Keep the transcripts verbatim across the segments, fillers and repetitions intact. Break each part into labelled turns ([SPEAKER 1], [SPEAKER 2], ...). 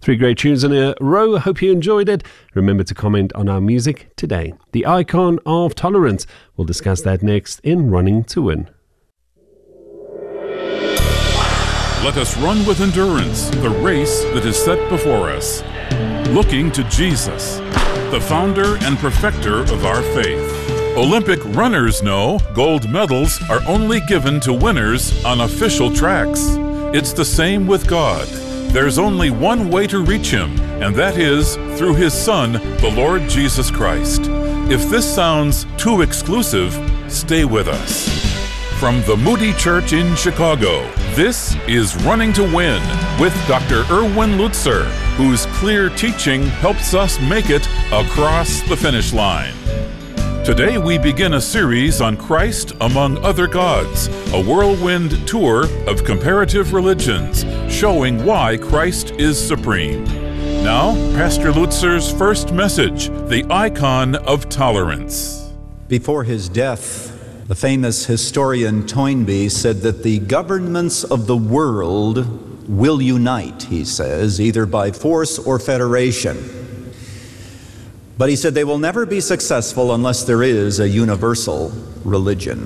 [SPEAKER 1] Three great tunes in a row. Hope you enjoyed it. Remember to comment on our music today. The Icon of Tolerance. We'll discuss that next in Running to Win.
[SPEAKER 2] Let us run with endurance the race that is set before us, looking to Jesus, the founder and perfecter of our faith. Olympic runners know gold medals are only given to winners on official tracks. It's the same with God. There's only one way to reach Him, and that is through His Son, the Lord Jesus Christ. If this sounds too exclusive, stay with us. From the Moody Church in Chicago, this is Running to Win with Doctor Erwin Lutzer, whose clear teaching helps us make it across the finish line. Today we begin a series on Christ among other gods, a whirlwind tour of comparative religions, showing why Christ is supreme. Now, Pastor Lutzer's first message, the Icon of Tolerance.
[SPEAKER 3] Before his death, the famous historian Toynbee said that the governments of the world will unite, he says, either by force or federation. But he said they will never be successful unless there is a universal religion.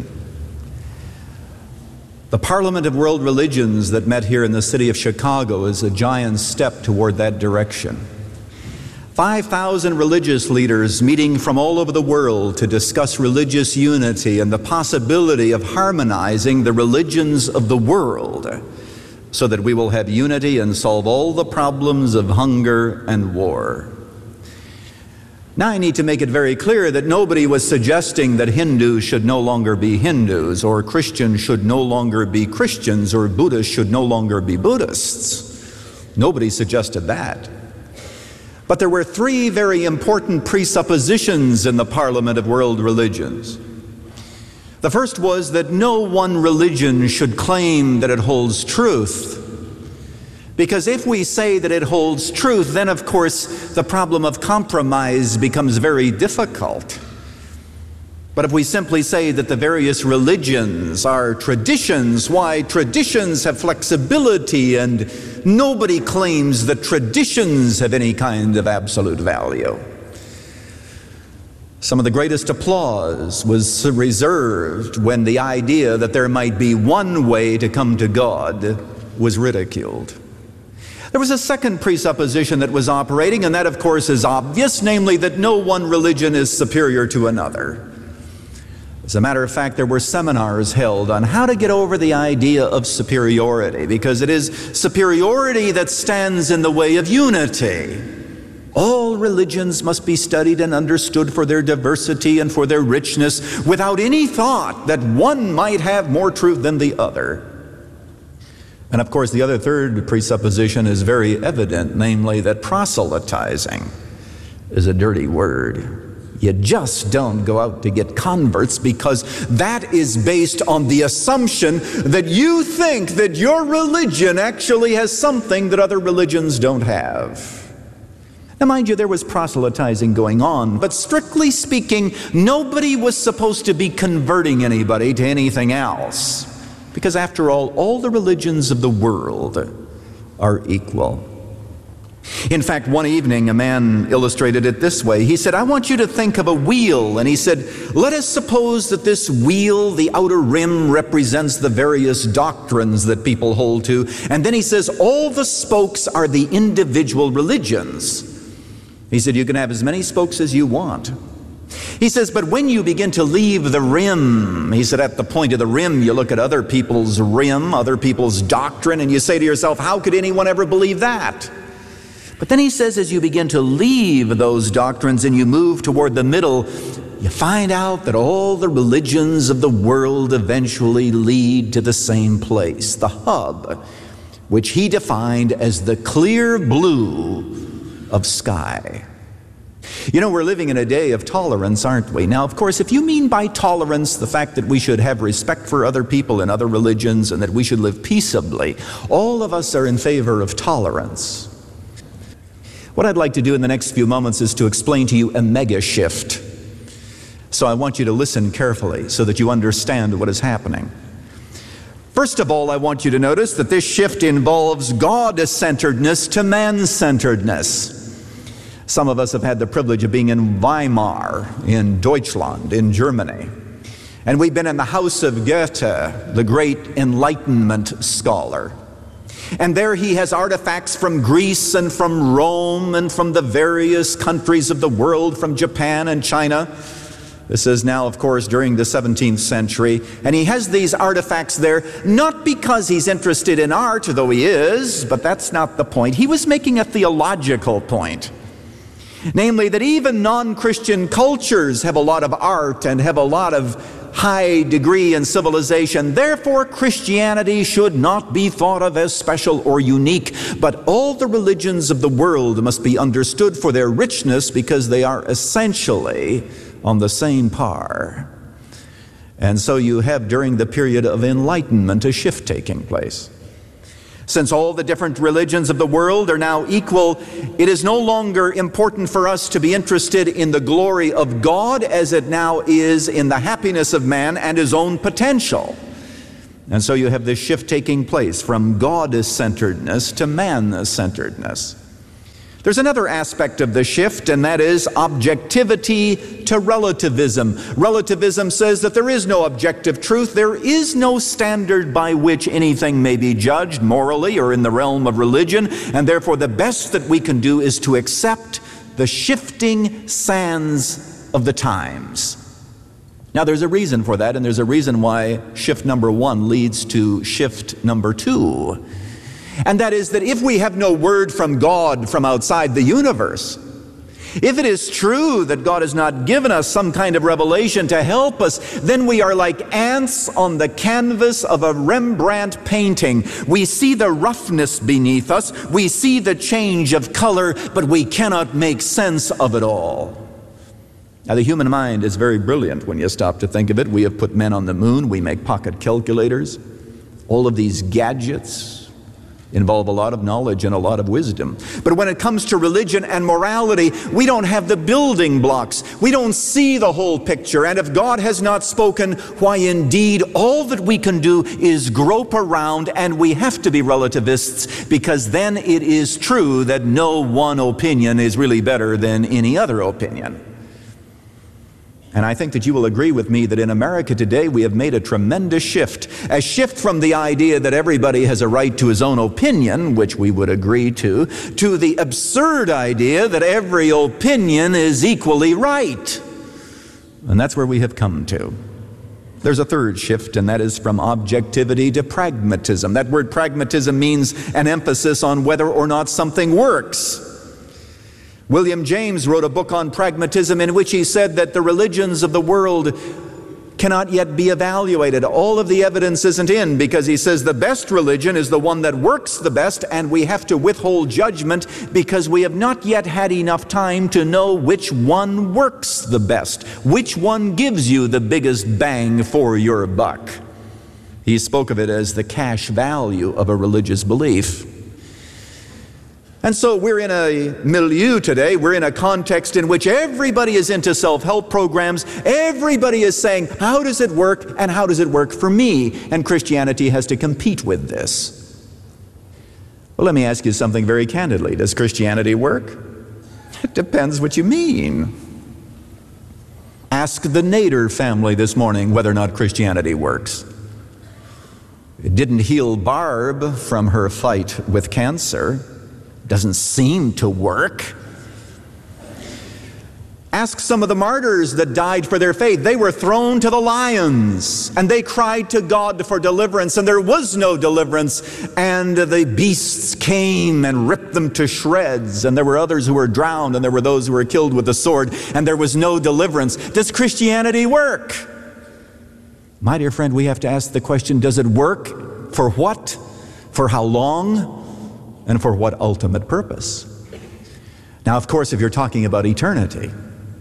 [SPEAKER 3] The Parliament of World Religions that met here in the city of Chicago is a giant step toward that direction. five thousand religious leaders meeting from all over the world to discuss religious unity and the possibility of harmonizing the religions of the world so that we will have unity and solve all the problems of hunger and war. Now I need to make it very clear that nobody was suggesting that Hindus should no longer be Hindus, or Christians should no longer be Christians, or Buddhists should no longer be Buddhists. Nobody suggested that. But there were three very important presuppositions in the Parliament of World Religions. The first was that no one religion should claim that it holds truth. Because if we say that it holds truth, then of course the problem of compromise becomes very difficult. But if we simply say that the various religions are traditions, why, traditions have flexibility and nobody claims that traditions have any kind of absolute value. Some of the greatest applause was reserved when the idea that there might be one way to come to God was ridiculed. There was a second presupposition that was operating, and that of course is obvious, namely that no one religion is superior to another. As a matter of fact, there were seminars held on how to get over the idea of superiority, because it is superiority that stands in the way of unity. All religions must be studied and understood for their diversity and for their richness, without any thought that one might have more truth than the other. And of course, the other third presupposition is very evident, namely that proselytizing is a dirty word. You just don't go out to get converts, because that is based on the assumption that you think that your religion actually has something that other religions don't have. Now, mind you, there was proselytizing going on, but strictly speaking, nobody was supposed to be converting anybody to anything else. Because after all, all the religions of the world are equal. In fact, one evening a man illustrated it this way. He said, I want you to think of a wheel. And he said, let us suppose that this wheel, the outer rim, represents the various doctrines that people hold to. And then he says, all the spokes are the individual religions. He said, you can have as many spokes as you want. He says, but when you begin to leave the rim, he said, at the point of the rim, you look at other people's rim, other people's doctrine, and you say to yourself, how could anyone ever believe that? But then he says, as you begin to leave those doctrines and you move toward the middle, you find out that all the religions of the world eventually lead to the same place, the hub, which he defined as the clear blue of sky. You know, we're living in a day of tolerance, aren't we? Now, of course, if you mean by tolerance the fact that we should have respect for other people and other religions and that we should live peaceably, all of us are in favor of tolerance. What I'd like to do in the next few moments is to explain to you a mega shift. So I want you to listen carefully so that you understand what is happening. First of all, I want you to notice that this shift involves God-centeredness to man-centeredness. Some of us have had the privilege of being in Weimar, in Deutschland, in Germany. And we've been in the house of Goethe, the great Enlightenment scholar. And there he has artifacts from Greece and from Rome and from the various countries of the world, from Japan and China. This is now, of course, during the seventeenth century. And he has these artifacts there, not because he's interested in art, though he is, but that's not the point. He was making a theological point. Namely, that even non-Christian cultures have a lot of art and have a lot of high degree in civilization. Therefore, Christianity should not be thought of as special or unique, but all the religions of the world must be understood for their richness because they are essentially on the same par. And so you have, during the period of enlightenment, a shift taking place. Since all the different religions of the world are now equal, it is no longer important for us to be interested in the glory of God as it now is in the happiness of man and his own potential. And so you have this shift taking place from God-centeredness to man-centeredness. There's another aspect of the shift, and that is objectivity to relativism. Relativism says that there is no objective truth. There is no standard by which anything may be judged morally or in the realm of religion, and therefore the best that we can do is to accept the shifting sands of the times. Now there's a reason for that, and there's a reason why shift number one leads to shift number two. And that is that if we have no word from God from outside the universe, if it is true that God has not given us some kind of revelation to help us, then we are like ants on the canvas of a Rembrandt painting. We see the roughness beneath us, we see the change of color, but we cannot make sense of it all. Now, the human mind is very brilliant when you stop to think of it. We have put men on the moon, we make pocket calculators. All of these gadgets involve a lot of knowledge and a lot of wisdom. But when it comes to religion and morality, we don't have the building blocks. We don't see the whole picture. And if God has not spoken, why indeed all that we can do is grope around, and we have to be relativists, because then it is true that no one opinion is really better than any other opinion. And I think that you will agree with me that in America today we have made a tremendous shift. A shift from the idea that everybody has a right to his own opinion, which we would agree to, to the absurd idea that every opinion is equally right. And that's where we have come to. There's a third shift, and that is from objectivity to pragmatism. That word pragmatism means an emphasis on whether or not something works. William James wrote a book on pragmatism in which he said that the religions of the world cannot yet be evaluated. All of the evidence isn't in, because he says the best religion is the one that works the best, and we have to withhold judgment because we have not yet had enough time to know which one works the best, which one gives you the biggest bang for your buck. He spoke of it as the cash value of a religious belief. And so we're in a milieu today, we're in a context in which everybody is into self-help programs, everybody is saying, how does it work and how does it work for me? And Christianity has to compete with this. Well, let me ask you something very candidly. Does Christianity work? It depends what you mean. Ask the Nader family this morning whether or not Christianity works. It didn't heal Barb from her fight with cancer. Doesn't seem to work. Ask some of the martyrs that died for their faith. They were thrown to the lions, and they cried to God for deliverance, and there was no deliverance, and the beasts came and ripped them to shreds, and there were others who were drowned, and there were those who were killed with the sword, and there was no deliverance. Does Christianity work? My dear friend, we have to ask the question, does it work? For what? For how long? And for what ultimate purpose? Now, of course, if you're talking about eternity,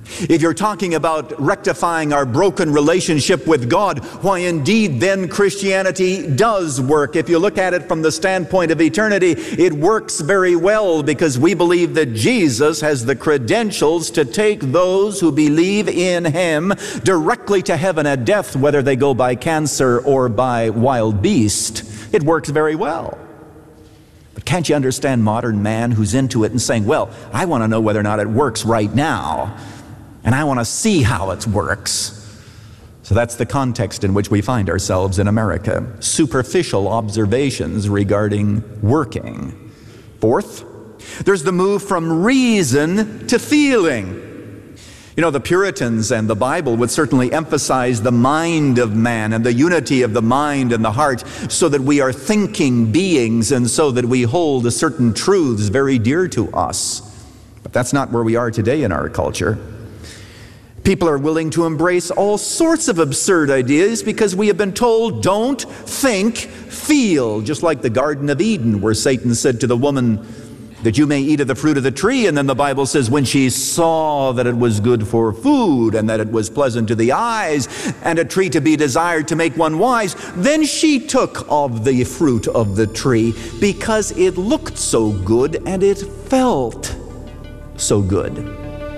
[SPEAKER 3] If you're talking about rectifying our broken relationship with God, why indeed then Christianity does work. If you look at it from the standpoint of eternity, it works very well because we believe that Jesus has the credentials to take those who believe in Him directly to heaven at death, whether they go by cancer or by wild beast. It works very well. But can't you understand modern man who's into it and saying, well, I want to know whether or not it works right now. And I want to see how it works. So that's the context in which we find ourselves in America. Superficial observations regarding working. Fourth, there's the move from reason to feeling. You know, the Puritans and the Bible would certainly emphasize the mind of man and the unity of the mind and the heart so that we are thinking beings and so that we hold certain truths very dear to us. But that's not where we are today in our culture. People are willing to embrace all sorts of absurd ideas because we have been told, don't think, feel. Just like the Garden of Eden, where Satan said to the woman that you may eat of the fruit of the tree. And then the Bible says when she saw that it was good for food and that it was pleasant to the eyes and a tree to be desired to make one wise, then she took of the fruit of the tree because it looked so good and it felt so good.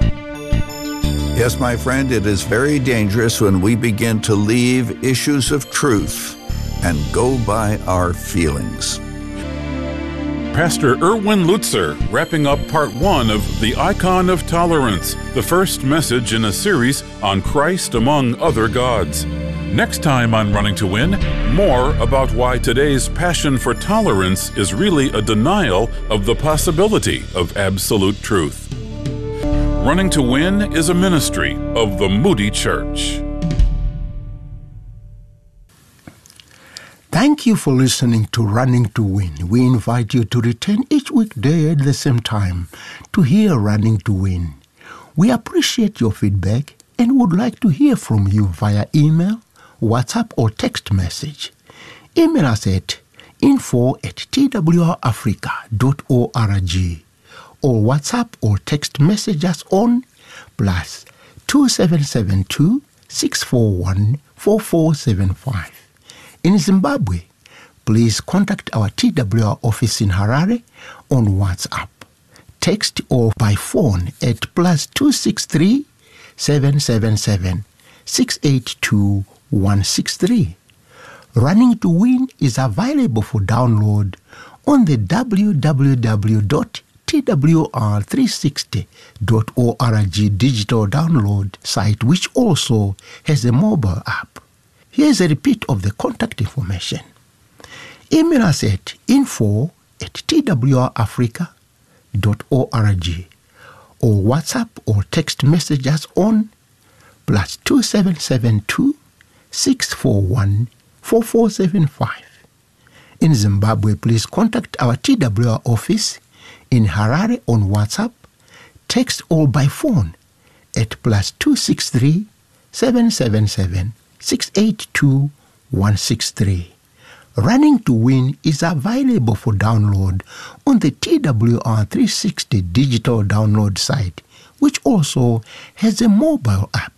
[SPEAKER 4] Yes, my friend, it is very dangerous when we begin to leave issues of truth and go by our feelings.
[SPEAKER 2] Pastor Erwin Lutzer, wrapping up part one of The Icon of Tolerance, the first message in a series on Christ among other gods. Next time on Running to Win, more about why today's passion for tolerance is really a denial of the possibility of absolute truth. Running to Win is a ministry of the Moody Church.
[SPEAKER 5] Thank you for listening to Running to Win. We invite you to return each weekday at the same time to hear Running to Win. We appreciate your feedback and would like to hear from you via email, WhatsApp, or text message. Email us at info at t w r africa dot org. or WhatsApp or text message us on plus two seven seven two, six four one, four four seven five. In Zimbabwe, please contact our T W R office in Harare on WhatsApp, text or by phone at plus two six three, seven seven seven, six eight two, one six three. Running to Win is available for download on the w w w dot t w r three sixty dot org digital download site, which also has a mobile app. Here's a repeat of the contact information. Email us at info at t w r africa dot org or WhatsApp or text message us on plus two seven seven two, six four one, four four seven five. In Zimbabwe, please contact our T W R office in Harare on WhatsApp, text or by phone at plus two six three, seven seven seven, six eight two, one six three. Running to Win is available for download on the T W R three sixty digital download site, which also has a mobile app.